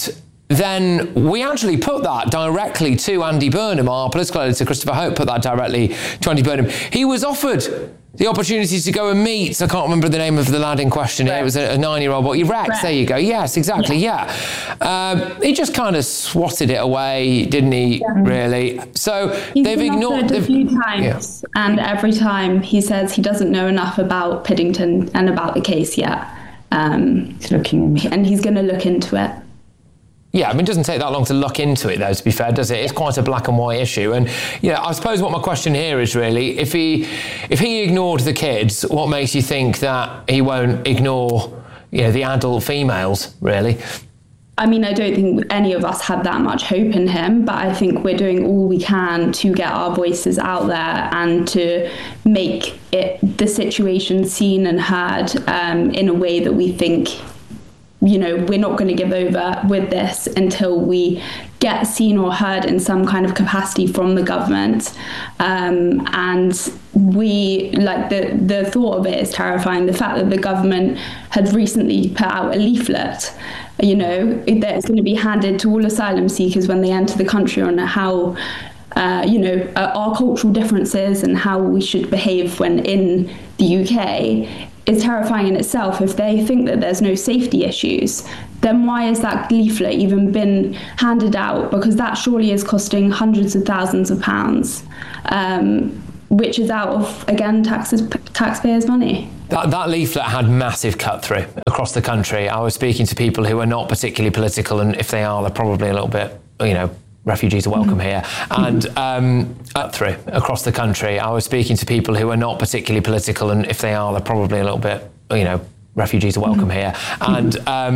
then we actually put that directly to Andy Burnham, our political editor, Christopher Hope, put that directly to Andy Burnham. He was offered the opportunity to go and meet, I can't remember the name of the lad in question here, it was a, a nine-year-old boy, Rex, Rex, there you go, yes, exactly, yeah. yeah. Um, he just kind of swatted it away, didn't he, yeah. really? So He's they've been ignored... a few times, yeah. and every time he says he doesn't know enough about Piddington and about the case yet. Um, he's looking in. And he's going to look into it. Yeah, I mean, it doesn't take that long to look into it, though, to be fair, does it? It's quite a black and white issue. And, you know, I suppose what my question here is really, if he if he ignored the kids, what makes you think that he won't ignore, you know, the adult females, really? I mean, I don't think any of us had that much hope in him, but I think we're doing all we can to get our voices out there and to make it the situation seen and heard um, in a way that we think, you know, we're not going to give over with this until we get seen or heard in some kind of capacity from the government. Um, and we, like, the, the thought of it is terrifying. The fact that the government had recently put out a leaflet, you know, that it's going to be handed to all asylum seekers when they enter the country on how, uh, you know, uh, our cultural differences and how we should behave when in the U K is terrifying in itself. If they think that there's no safety issues, then why has that leaflet even been handed out? Because that surely is costing hundreds of thousands of pounds, um, which is out of, again, taxes, taxpayers' money. That, that leaflet had massive cut through across the country. I was speaking to people who are not particularly political, and if they are, they're probably a little bit, you know, refugees are welcome here, and um, up through across the country. I was speaking to people who are not particularly political, and if they are, they're probably a little bit, you know, refugees are welcome here, and um,